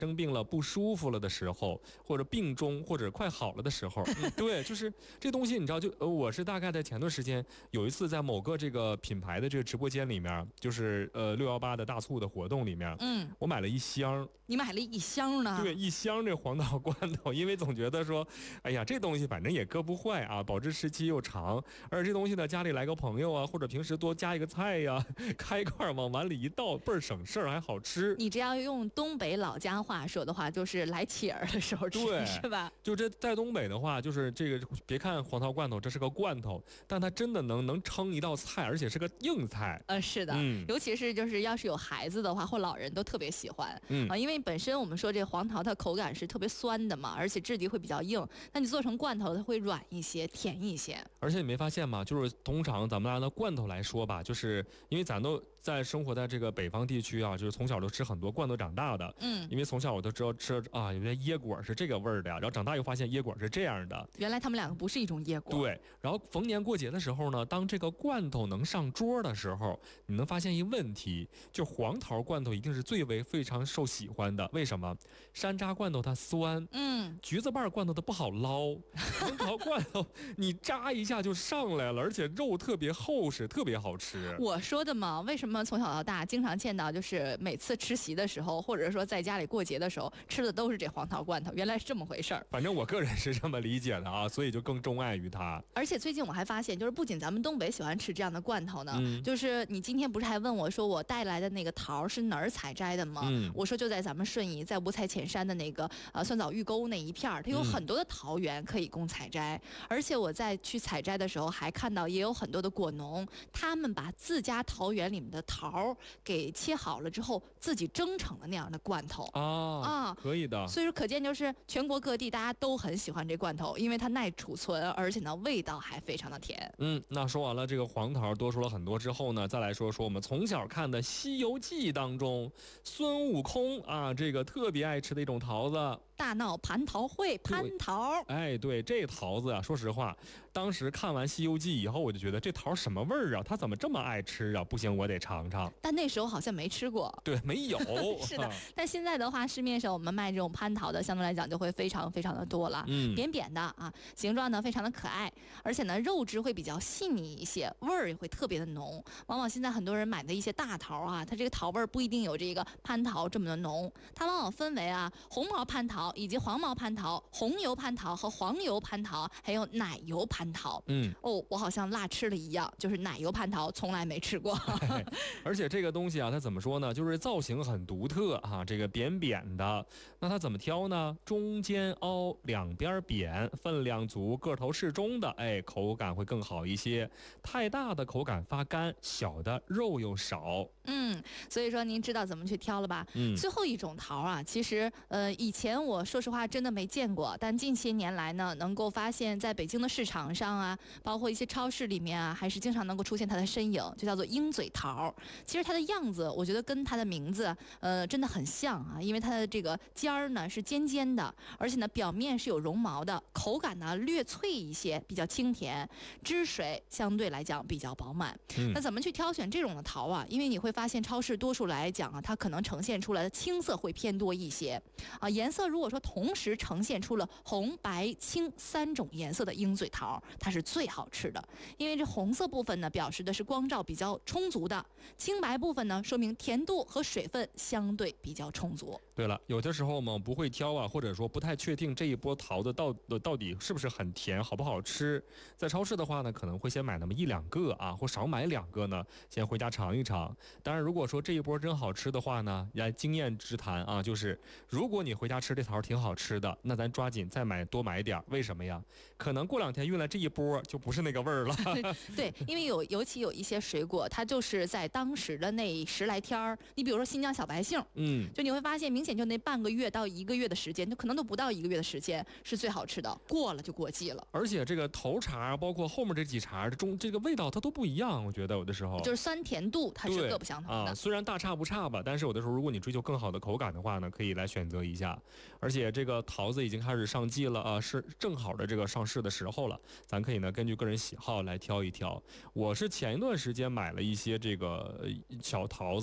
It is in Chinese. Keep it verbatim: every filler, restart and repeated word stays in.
生病了不舒服了的时候，或者病中或者快好了的时候，嗯、对，就是这东西你知道就呃我是大概在前段时间有一次在某个这个品牌的这个直播间里面，就是呃六幺八的大促的活动里面，嗯，我买了一箱。 你买了一箱呢？ 对，一箱这黄桃罐头，因为总觉得说，哎呀，这东西反正也搁不坏啊，保质时期又长，而且这东西呢，家里来个朋友啊，或者平时多加一个菜呀，开块往碗里一倒，倍儿省事儿，还好吃。 你只要用东北老家话说的话，就是来切儿的时候吃，是吧？ 就这在东北的话，就是这个，别看黄桃罐头，这是个罐头，但它真的能能撑一道菜，而且是个硬菜。 呃，是的，嗯，尤其是就是要是有孩子的话，或老人都特别喜欢，嗯啊，因为本身我们说这黄桃它口感是特别酸的嘛，而且质地会比较硬，那你做成罐头它会软一些，甜一些。 而且你没发现吗？就是通常咱们拿那罐头来说吧，就是因为咱都在生活在这个北方地区啊，就是从小都吃很多罐头长大的，嗯，因为从小我都知道吃啊，原来椰果是这个味儿的呀，然后长大又发现椰果是这样的， 原来他们两个不是一种椰果。 对，然后逢年过节的时候呢，当这个罐头能上桌的时候，你能发现一问题，就黄桃罐头一定是最为非常受喜欢的。为什么？山楂罐头它酸，嗯，橘子瓣罐头它不好捞，黄桃罐头你扎一下就上来了，而且肉特别厚实，特别好吃。 我说的嘛，为什么从小到大经常见到，就是每次吃席的时候，或者说在家里过节的时候吃的都是这黄桃罐头，原来是这么回事儿。 反正我个人是这么理解的啊，所以就更钟爱于它。 而且最近我还发现，就是不仅咱们东北喜欢吃这样的罐头呢，嗯、就是你今天不是还问我说我带来的那个桃是哪儿采摘的吗？嗯、我说就在咱们顺义，在五彩浅山的那个呃酸枣峪沟那一片儿，它有很多的桃园可以供采摘。嗯、而且我在去采摘的时候，还看到也有很多的果农，他们把自家桃园里面的桃给切好了之后，自己蒸成了那样的罐头啊啊，可以的。 所以说可见就是全国各地大家都很喜欢这罐头，因为它耐储存，而且呢味道还非常的甜。 嗯，那说完了这个黄桃，多说了很多之后呢，再来说说我们从小看的《西游记》当中，孙悟空啊，这个特别爱吃的一种桃子。 大闹蟠桃会，蟠桃。 哎，对，这桃子啊，说实话，当时看完《西游记》以后，我就觉得这桃什么味儿啊？它怎么这么爱吃啊？不行，我得尝尝。 但那时候好像没吃过。 对，没有。 是的，但现在的话，市面上我们卖这种蟠桃的，相对来讲就会非常非常的多了。嗯，扁扁的啊，形状呢非常的可爱，而且呢肉质会比较细腻一些，味儿也会特别的浓。往往现在很多人买的一些大桃啊，它这个桃味儿不一定有这个蟠桃这么的浓，它往往分为啊红毛蟠桃以及黄毛蟠桃、红油蟠桃和黄油蟠桃，还有奶油蟠桃。嗯，哦，我好像辣吃了一样，就是奶油蟠桃从来没吃过。 哎、而且这个东西啊，它怎么说呢？就是造型很独特啊，这个扁扁的。那它怎么挑呢？中间凹，两边扁，分量足，个头适中的，哎，口感会更好一些。太大的口感发干，小的肉又少。 嗯，所以说您知道怎么去挑了吧？嗯，最后一种桃啊，其实呃以前我说实话真的没见过，但近些年来呢，能够发现在北京的市场上啊，包括一些超市里面啊，还是经常能够出现它的身影，就叫做鹰嘴桃。其实它的样子，我觉得跟它的名字呃真的很像啊，因为它的这个尖儿呢是尖尖的，而且呢表面是有绒毛的，口感呢略脆一些，比较清甜，汁水相对来讲比较饱满。嗯、那怎么去挑选这种的桃啊？因为你会发现超市多数来讲啊，它可能呈现出来的青色会偏多一些啊。颜色如果说同时呈现出了红、白、青三种颜色的鹰嘴桃，它是最好吃的。因为这红色部分呢，表示的是光照比较充足的；青白部分呢，说明甜度和水分相对比较充足。 对了，有的时候我们不会挑啊，或者说不太确定这一波桃子到到底是不是很甜，好不好吃。在超市的话呢，可能会先买那么一两个啊，或少买两个呢，先回家尝一尝。当然，如果说这一波真好吃的话呢，来经验之谈啊，就是如果你回家吃这桃挺好吃的，那咱抓紧再买多买点。为什么呀？可能过两天运来这一波就不是那个味儿了。 对，因为有尤其有一些水果，它就是在当时的那十来天儿，你比如说新疆小白杏，嗯，就你会发现明显就那半个月到一个月的时间，就可能都不到一个月的时间是最好吃的，过了就过季了。 而且这个头茬包括后面这几茬中这个味道它都不一样，我觉得有的时候就是酸甜度它是各不相同的啊。虽然大差不差吧，但是有的时候如果你追求更好的口感的话呢，可以来选择一下。而且这个桃子已经开始上季了啊，是正好的这个上市的时候了，咱可以呢根据个人喜好来挑一挑。我是前一段时间买了一些这个小桃子。